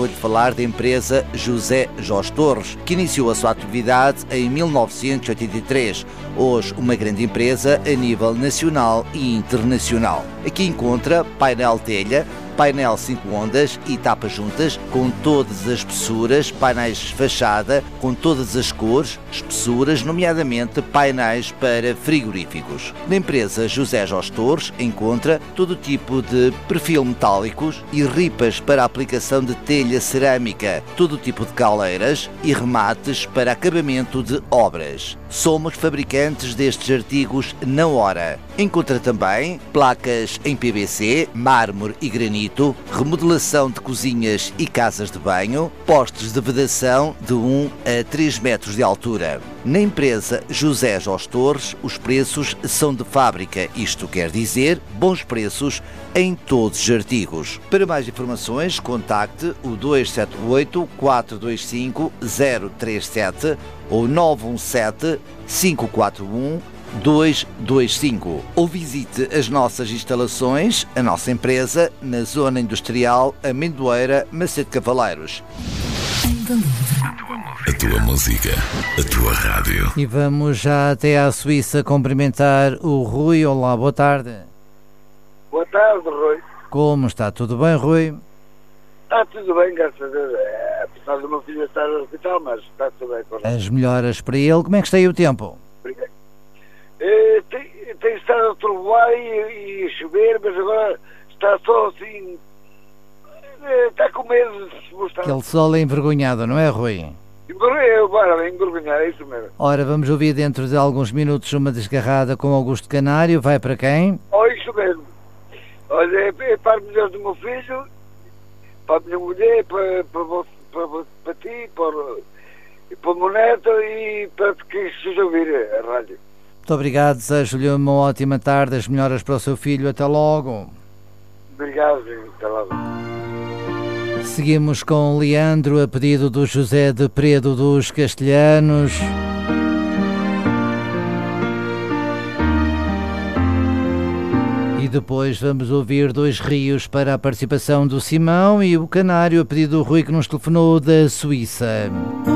vou-lhe falar da empresa José Jorge Torres, que iniciou a sua atividade em 1983. Hoje, uma grande empresa a nível nacional e internacional. Aqui encontra painel telha, painel 5 ondas e tapas juntas com todas as espessuras, painéis de fachada com todas as cores, espessuras, nomeadamente painéis para frigoríficos. Na empresa José Jorge Torres encontra todo tipo de perfil metálicos e ripas para a aplicação de telha cerâmica, todo tipo de caleiras e remates para acabamento de obras. Somos fabricantes destes artigos na hora. Encontra também placas em PVC, mármore e granito, remodelação de cozinhas e casas de banho, postes de vedação de 1 a 3 metros de altura. Na empresa José Jorge Torres, os preços são de fábrica, isto quer dizer bons preços em todos os artigos. Para mais informações, contacte o 278 425 037 ou 917 541 225 ou visite as nossas instalações, a nossa empresa, na Zona Industrial Amendoeira, Macedo Cavaleiros. A tua música, a tua rádio. E vamos já até à Suíça cumprimentar o Rui. Olá, boa tarde. Boa tarde, Rui. Como está? Tudo bem, Rui? Está tudo bem, graças a Deus. Apesar do meu filho estar no hospital, mas está tudo bem. As melhoras para ele. Como é que está aí o tempo? Obrigado. Tem estado a trovoar e chover, mas agora está só assim. Está com medo de se mostrar. Aquele sol é envergonhado, não é, Rui? Envergonhar, é isso mesmo. Ora, vamos ouvir dentro de alguns minutos uma desgarrada com Augusto Canário. Vai para quem? Isso mesmo. Olha, é para a mulher do meu filho, para a minha mulher, para ti, para o meu neto e para quem esteja ouvir a rádio. Muito obrigado, desejo-lhe uma ótima tarde, as melhoras para o seu filho, até logo. Obrigado, até logo. Seguimos com Leandro, a pedido do José de Predo dos Castelhanos. E depois vamos ouvir Dois Rios para a participação do Simão e o Canário, a pedido do Rui que nos telefonou da Suíça.